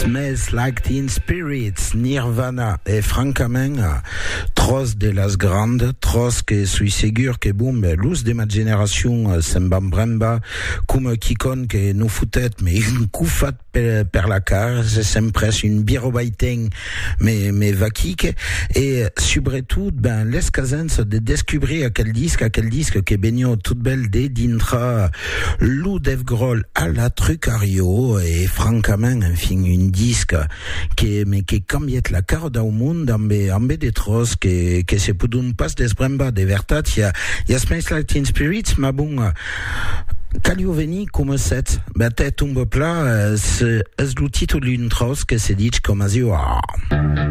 Smells Like Teen Spirits, Nirvana, e francament, tros de las grandes, tros que suis segur que boum, l'us de ma génération se'n van bremba, com quicon que nous foutet, mais une coufat per la car, s'empresse une birobaiteng, mais vaquique, et sobretot, ben, l'escasens de descubrir aquel disque que benio tout belle de dintra Lou Dave Grohl à la Trucario, et francament, enfin, une disque que cambiet la cara au monde ambe de tros que se pudun pas despremba de veritat ya Smells Like Teen Spirits ma bon Calio veni come set batet un pla es lo titolo d'un tros que se dit com a